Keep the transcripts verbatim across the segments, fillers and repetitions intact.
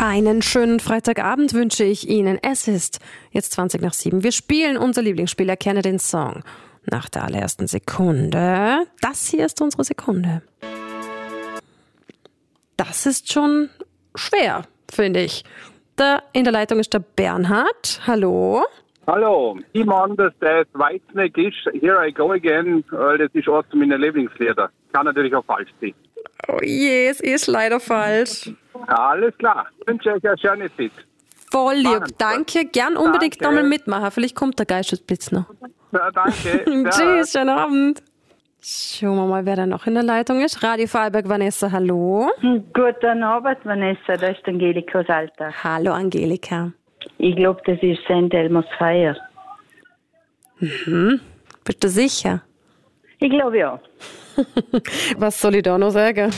Einen schönen Freitagabend wünsche ich Ihnen. Es ist jetzt zwanzig nach sieben. Wir spielen unser Lieblingsspiel. Erkenne den Song. Nach der allerersten Sekunde. Das hier ist unsere Sekunde. Das ist schon schwer, finde ich. Da in der Leitung ist der Bernhard. Hallo. Hallo, ich meine, dass das Whitesnake ist, Here I Go Again, weil das ist eines meiner Lieblingslieder. Kann natürlich auch falsch sein. Oh je, es ist leider falsch. Ja, alles klar, ich wünsche euch eine schöne Zeit. Voll lieb, danke. Gern unbedingt Danke. nochmal mitmachen. Vielleicht kommt der Geistesblitz noch. Ja, danke. Tschüss, schönen Abend. Schauen wir mal, wer da noch in der Leitung ist. Radio Vorarlberg, Vanessa, hallo. Guten Abend, Vanessa, da ist Angelika aus Alltag. Hallo, Angelika. Ich glaube, das ist Sankt Elmo's Fire. Mhm. Bist du sicher? Ich glaube ja. Was soll ich da noch sagen?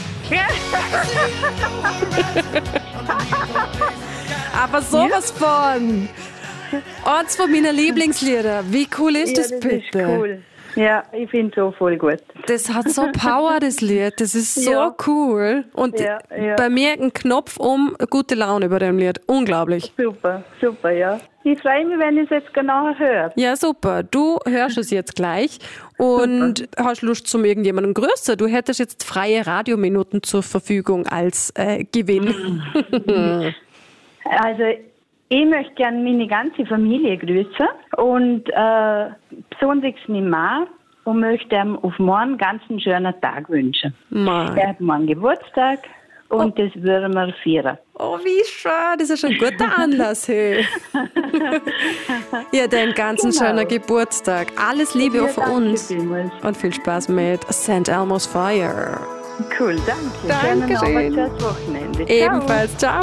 Aber sowas von. Eins von meinen Lieblingslieder. Wie cool ist Ja, das, das bitte? ist cool. Ja, ich finde es so voll gut. Das hat so Power, das Lied. Das ist so Ja. cool. Und Ja, ja. bei mir ein Knopf um gute Laune bei dem Lied. Unglaublich. Super, super, ja. Ich freue mich, wenn ich es jetzt genau höre. Ja, super. Du hörst es jetzt gleich und hast Lust zum irgendjemandem größer. Du hättest jetzt freie Radiominuten zur Verfügung als äh, Gewinn. Also, ich möchte gerne meine ganze Familie grüßen und äh, besonders meinen Mann und möchte ihm auf morgen ganz einen schönen Tag wünschen. Mann. Er hat morgen Geburtstag und das würden wir feiern. Oh, wie schön. Das ist ein guter Anlass. Hey. Ja, den ganzen Genau. schönen Geburtstag. Alles Liebe Ja, auch von danke uns. vielmals. Und viel Spaß mit Sankt Elmo's Fire. Cool, danke. Dankeschön. Schönen Abend, schönes Wochenende. Ciao. Ebenfalls. Ciao.